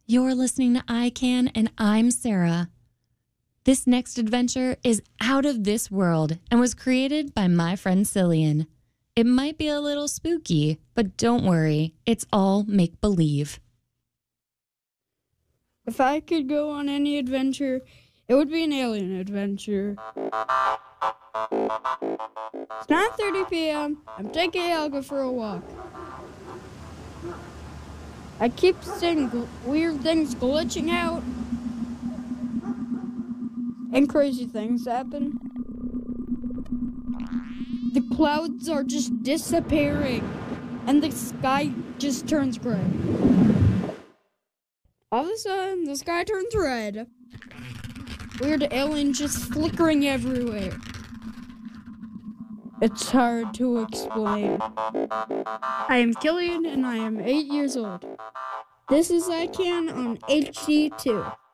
You're listening to I Can, and I'm Sarah. This next adventure is out of this world and was created by my friend Cillian. It might be a little spooky, but don't worry, it's all make-believe. If I could go on any adventure, it would be an alien adventure. It's 9:30 p.m. I'm taking Helga for a walk. I keep seeing weird things glitching out. And crazy things happen. The clouds are just disappearing. And the sky just turns gray. All of a sudden, the sky turns red. Weird aliens just flickering everywhere. It's hard to explain. I am Killian, and I am 8 years old. This is I Can on HD2.